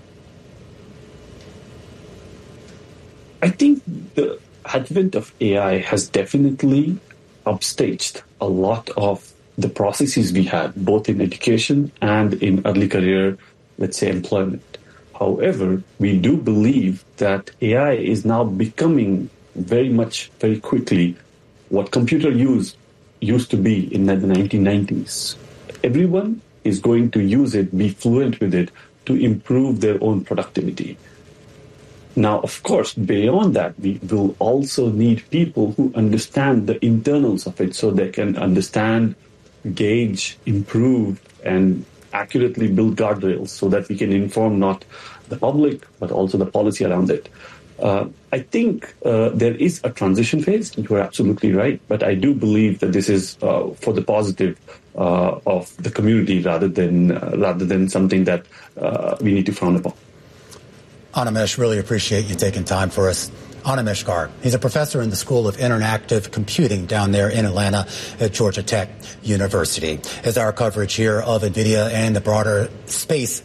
I think the advent of AI has definitely upstaged a lot of the processes we had, both in education and in early career, let's say, employment. However, we do believe that AI is now becoming very quickly what computer use used to be in the 1990s. Everyone is going to use it, be fluent with it, to improve their own productivity. Now, of course, beyond that, we will also need people who understand the internals of it so they can understand, gauge, improve, and accurately build guardrails so that we can inform not the public, but also the policy around it. I think there is a transition phase. You are absolutely right. But I do believe that this is for the positive of the community rather than something that we need to frown upon. Animesh, really appreciate you taking time for us. Animesh Garg, he's a professor in the School of Interactive Computing down there in Atlanta at Georgia Tech University. As our coverage here of NVIDIA and the broader space,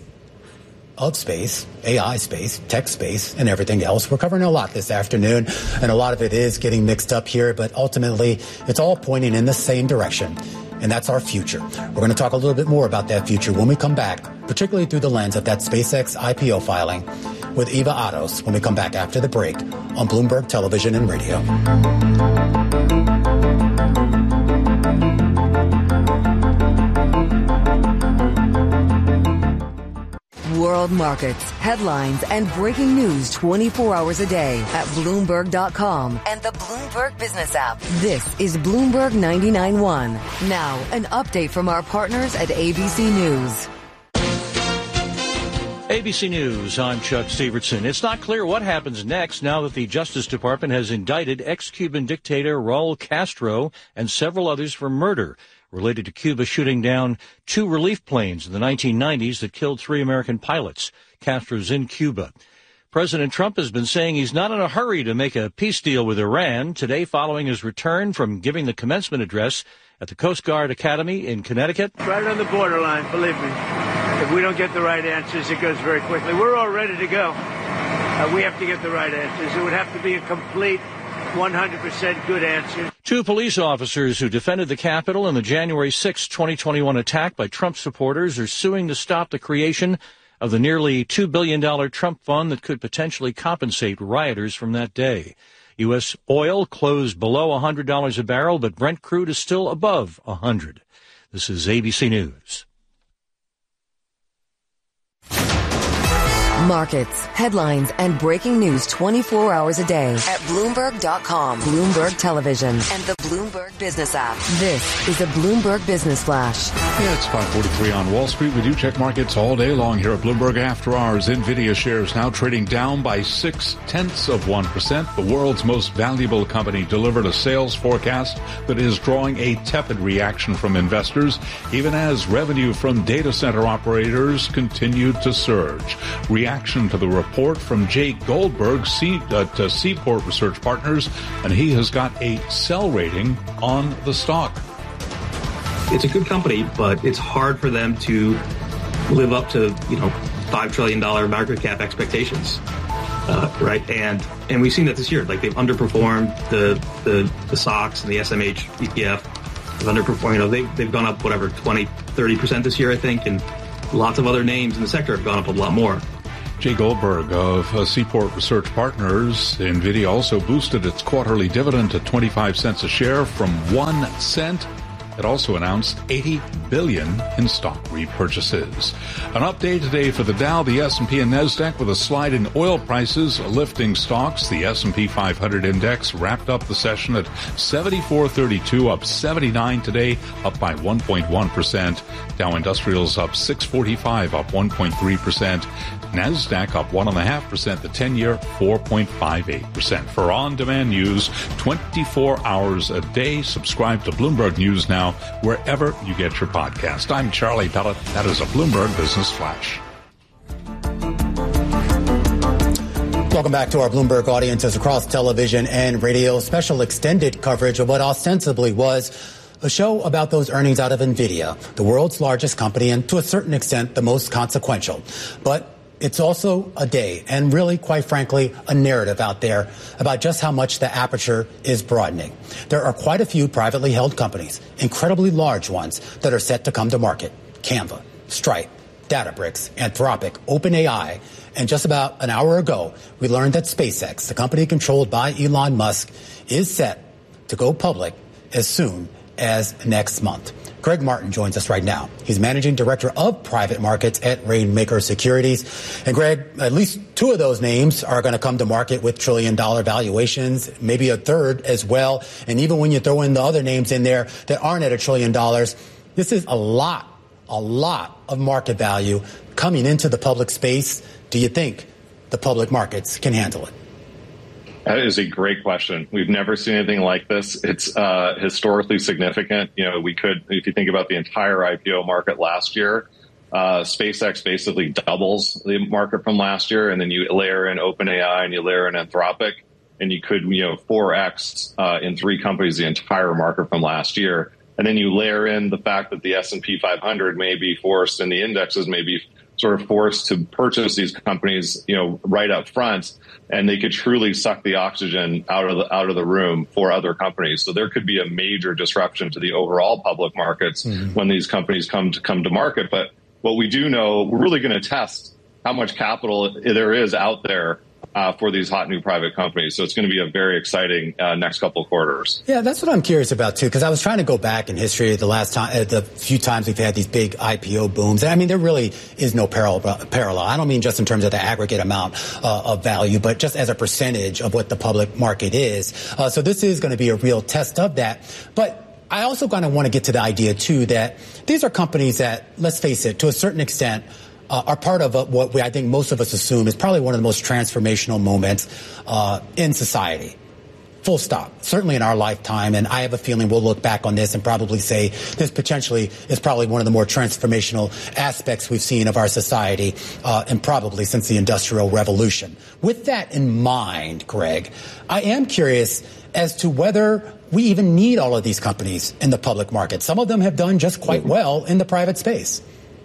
AI space, tech space, and everything else. We're covering a lot this afternoon, and a lot of it is getting mixed up here, but ultimately it's all pointing in the same direction. And that's our future. We're going to talk a little bit more about that future when we come back, particularly through the lens of that SpaceX IPO filing with Eva Ados when we come back after the break on Bloomberg Television and Radio. World markets, headlines, and breaking news 24 hours a day at Bloomberg.com and the Bloomberg Business app. This is Bloomberg 99.1. Now, an update from our partners at ABC News. ABC News, I'm Chuck Stevenson. It's not clear what happens next now that the Justice Department has indicted ex-Cuban dictator Raul Castro and several others for murder related to Cuba shooting down 2 relief planes in the 1990s that killed 3 American pilots. Castro's in Cuba. President Trump has been saying he's not in a hurry to make a peace deal with Iran today following his return from giving the commencement address at the Coast Guard Academy in Connecticut. Right on the borderline, believe me. If we don't get the right answers, it goes very quickly. We're all ready to go. We have to get the right answers. It would have to be a complete 100% good answer. 2 police officers who defended the Capitol in the January 6, 2021 attack by Trump supporters are suing to stop the creation of the nearly $2 billion Trump fund that could potentially compensate rioters from that day. U.S. oil closed below $100 a barrel, but Brent crude is still above $100. This is ABC News. Markets, headlines, and breaking news 24 hours a day at Bloomberg.com, Bloomberg Television, and the Bloomberg Business app. This is a Bloomberg Business Flash. Yeah, it's 5:43 on Wall Street. We do check markets all day long here at Bloomberg After Hours. NVIDIA shares now trading down by 0.6%. The world's most valuable company delivered a sales forecast that is drawing a tepid reaction from investors, even as revenue from data center operators continued to surge. Reaction to the report from Jake Goldberg to Seaport Research Partners, and he has got a sell rating on the stock. It's a good company, but it's hard for them to live up to, $5 trillion market cap expectations, right? And we've seen that this year. Like, they've underperformed the SOX and the SMH ETF. They've underperformed. They've gone up 20-30% this year, I think, and lots of other names in the sector have gone up a lot more. Jay Goldberg of Seaport Research Partners. NVIDIA also boosted its quarterly dividend to 25 cents a share from 1 cent. It also announced $80 billion in stock repurchases. An update today for the Dow, the S&P, and NASDAQ with a slide in oil prices lifting stocks. The S&P 500 index wrapped up the session at 74.32, up 79 today, up by 1.1%. Dow Industrials up 645, up 1.3%. NASDAQ up 1.5%, the 10-year 4.58%. For on-demand news, 24 hours a day, subscribe to Bloomberg News Now wherever you get your podcast. I'm Charlie Pellet. That is a Bloomberg Business Flash. Welcome back to our Bloomberg audiences across television and radio. Special extended coverage of what ostensibly was a show about those earnings out of NVIDIA, the world's largest company and to a certain extent the most consequential. But it's also a day and really, quite frankly, a narrative out there about just how much the aperture is broadening. There are quite a few privately held companies, incredibly large ones, that are set to come to market. Canva, Stripe, Databricks, Anthropic, OpenAI. And just about an hour ago, we learned that SpaceX, the company controlled by Elon Musk, is set to go public as soon as next month. Greg Martin joins us right now. He's managing director of private markets at Rainmaker Securities. And Greg, at least two of those names are going to come to market with trillion-dollar valuations, maybe a third as well. And even when you throw in the other names in there that aren't at $1 trillion, this is a lot of market value coming into the public space. Do you think the public markets can handle it? That is a great question. We've never seen anything like this. It's historically significant. We could, if you think about the entire IPO market last year, SpaceX basically doubles the market from last year, and then you layer in OpenAI and you layer in Anthropic, and you could, 4x in three companies the entire market from last year. And then you layer in the fact that the S&P 500 may be forced and the indexes may be sort of forced to purchase these companies, right up front, and they could truly suck the oxygen out of the room for other companies. So there could be a major disruption to the overall public markets when these companies come to market. But what we do know, we're really going to test how much capital there is out there for these hot new private companies. So it's going to be a very exciting next couple of quarters. Yeah, that's what I'm curious about, too, because I was trying to go back in history the few times we've had these big IPO booms. And I mean, there really is no parallel. I don't mean just in terms of the aggregate amount of value, but just as a percentage of what the public market is. So this is going to be a real test of that. But I also kind of want to get to the idea, too, that these are companies that, let's face it, to a certain extent, are part of what I think most of us assume is probably one of the most transformational moments in society. Full stop. Certainly in our lifetime. And I have a feeling we'll look back on this and probably say this potentially is probably one of the more transformational aspects we've seen of our society and probably since the Industrial Revolution. With that in mind, Greg, I am curious as to whether we even need all of these companies in the public market. Some of them have done just quite well in the private space.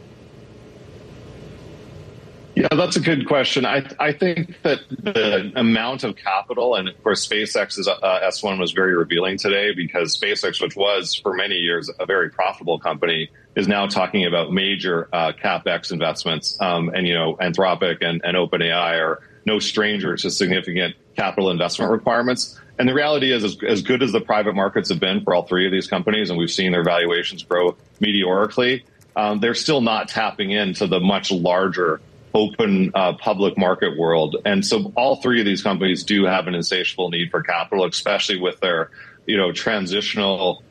Yeah, that's a good question. I think that the amount of capital, and of course SpaceX's S1 was very revealing today, because SpaceX, which was for many years a very profitable company, is now talking about major CapEx investments. And Anthropic and OpenAI are no stranger to significant capital investment requirements. And the reality is, as good as the private markets have been for all three of these companies, and we've seen their valuations grow meteorically, they're still not tapping into the much larger open public market world. And so all three of these companies do have an insatiable need for capital, especially with their, transitional,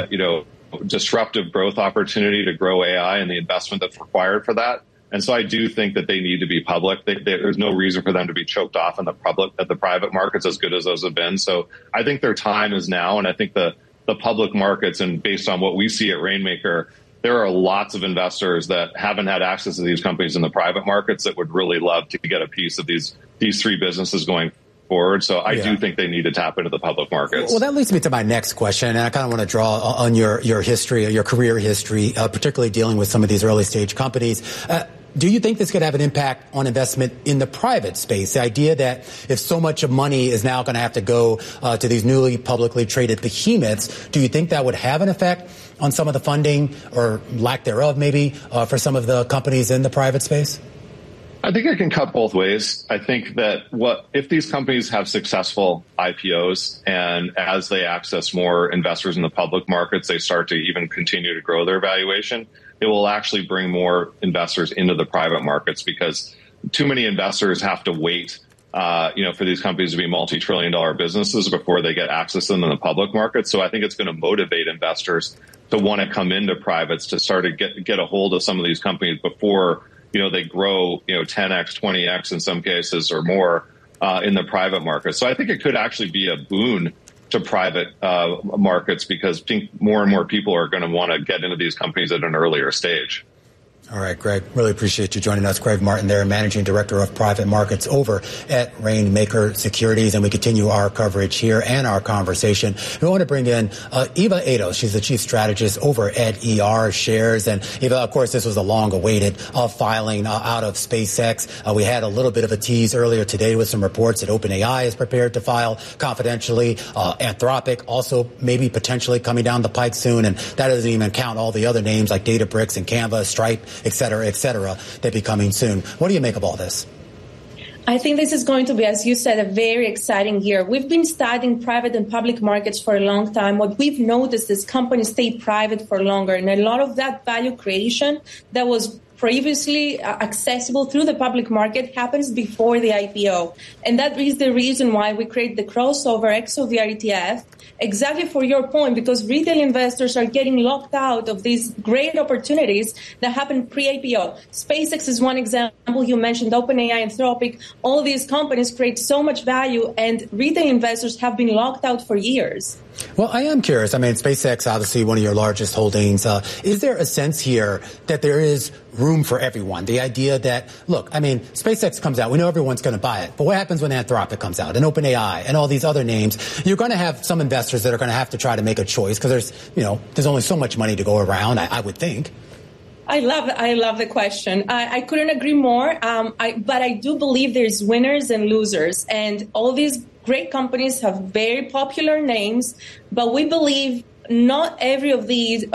disruptive growth opportunity to grow AI and the investment that's required for that. And so I do think that they need to be public. There's no reason for them to be choked off in the private markets, as good as those have been. So I think their time is now. And I think the public markets, and based on what we see at Rainmaker, there are lots of investors that haven't had access to these companies in the private markets that would really love to get a piece of these three businesses going forward. So I do think they need to tap into the public markets. Well, that leads me to my next question, and I kind of want to draw on your history, your career history, particularly dealing with some of these early stage companies. Do you think this could have an impact on investment in the private space? The idea that if so much of money is now going to have to go to these newly publicly traded behemoths, do you think that would have an effect on some of the funding, or lack thereof maybe, for some of the companies in the private space? I think it can cut both ways. I think that if these companies have successful IPOs, and as they access more investors in the public markets, they start to even continue to grow their valuation, it will actually bring more investors into the private markets, because too many investors have to wait, for these companies to be multi-trillion-dollar businesses before they get access to them in the public market. So I think it's going to motivate investors to want to come into privates, to start to get a hold of some of these companies before they grow 10x, 20x in some cases or more in the private market. So I think it could actually be a boon to private markets, because I think more and more people are going to want to get into these companies at an earlier stage. All right, Greg, really appreciate you joining us. Greg Martin there, Managing Director of Private Markets over at Rainmaker Securities. And we continue our coverage here and our conversation. We want to bring in Eva Ados. She's the Chief Strategist over at ER Shares. And Eva, of course, this was a long-awaited filing out of SpaceX. We had a little bit of a tease earlier today with some reports that OpenAI is prepared to file confidentially. Anthropic also maybe potentially coming down the pike soon. And that doesn't even count all the other names like Databricks and Canva, Stripe, et cetera, that be coming soon. What do you make of all this? I think this is going to be, as you said, a very exciting year. We've been studying private and public markets for a long time. What we've noticed is companies stay private for longer, and a lot of that value creation that was previously accessible through the public market happens before the IPO. And that is the reason why we create the crossover XOVR ETF, exactly for your point, because retail investors are getting locked out of these great opportunities that happen pre-IPO. SpaceX is one example. You mentioned OpenAI, Anthropic. All these companies create so much value, and retail investors have been locked out for years. Well, I am curious. I mean, SpaceX, obviously one of your largest holdings. Is there a sense here that there is room for everyone? The idea that, look, I mean, SpaceX comes out. We know everyone's going to buy it. But what happens when Anthropic comes out and OpenAI and all these other names? You're going to have some investors that are going to have to try to make a choice, because there's only so much money to go around, I would think. I love the question. I couldn't agree more. But I do believe there's winners and losers, and all these great companies have very popular names, but we believe not every of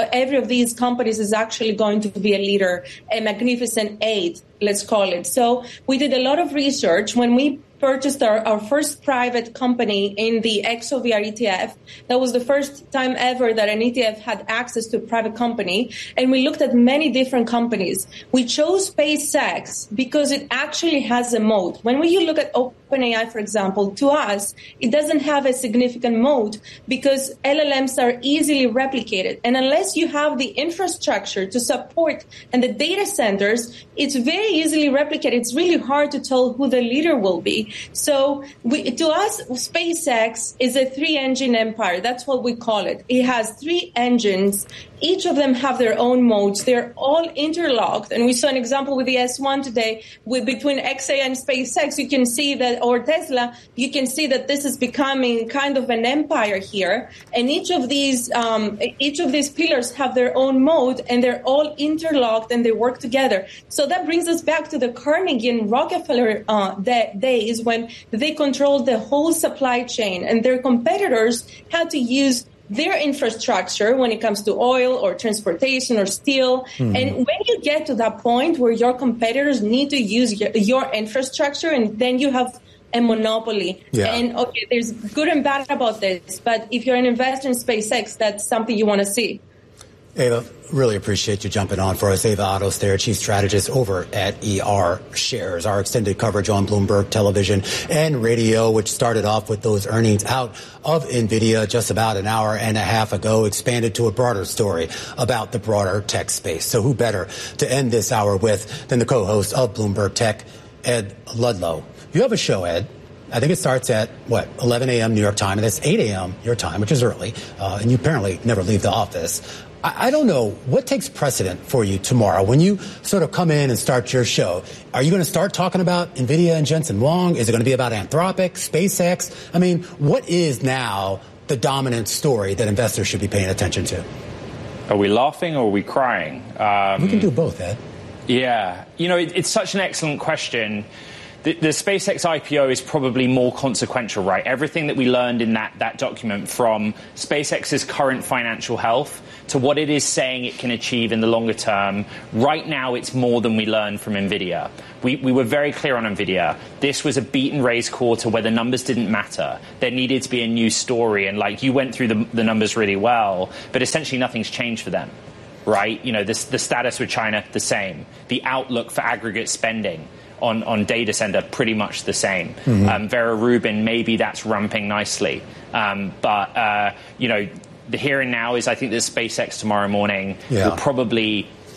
these companies is actually going to be a leader, a magnificent eight, let's call it. So we did a lot of research when we purchased our first private company in the XOVR ETF. That was the first time ever that an ETF had access to a private company. And we looked at many different companies. We chose SpaceX because it actually has a moat. When you look at OpenAI, for example, to us, it doesn't have a significant moat because LLMs are easily replicated. And unless you have the infrastructure to support and the data centers, it's very easily replicated. It's really hard to tell who the leader will be. So to us, SpaceX is a three-engine empire. That's what we call it. It has three engines. Each of them have their own modes. They're all interlocked. And we saw an example with the S1 today between XAI and SpaceX. You can see that, or Tesla, you can see that this is becoming kind of an empire here. And each of these pillars have their own mode, and they're all interlocked and they work together. So that brings us back to the Carnegie and Rockefeller days when they controlled the whole supply chain, and their competitors had to use their infrastructure when it comes to oil or transportation or steel. Mm-hmm. And when you get to that point where your competitors need to use your infrastructure, and then you have a monopoly. Yeah. And okay, there's good and bad about this, but if you're an investor in SpaceX, that's something you want to see. Ava, really appreciate you jumping on for us. Ava Ottos there, Chief Strategist over at ER Shares. Our extended coverage on Bloomberg Television and Radio, which started off with those earnings out of NVIDIA just about an hour and a half ago, expanded to a broader story about the broader tech space. So who better to end this hour with than the co-host of Bloomberg Tech, Ed Ludlow. You have a show, Ed. I think it starts at, 11 a.m. New York time, and that's 8 a.m. your time, which is early, and you apparently never leave the office. I don't know, what takes precedent for you tomorrow when you sort of come in and start your show? Are you going to start talking about NVIDIA and Jensen Huang? Is it going to be about Anthropic, SpaceX? I mean, what is now the dominant story that investors should be paying attention to? Are we laughing or are we crying? We can do both, Ed. Yeah. It's such an excellent question. The SpaceX IPO is probably more consequential, right? Everything that we learned in that document, from SpaceX's current financial health to what it is saying it can achieve in the longer term, right now it's more than we learned from NVIDIA. We were very clear on NVIDIA. This was a beat and raise quarter where the numbers didn't matter. There needed to be a new story, and you went through the numbers really well, but essentially nothing's changed for them, right? The status with China, the same. The outlook for aggregate spending on data center, pretty much the same. Mm-hmm. Vera Rubin, maybe that's ramping nicely. But the here and now is, I think that SpaceX tomorrow morning will probably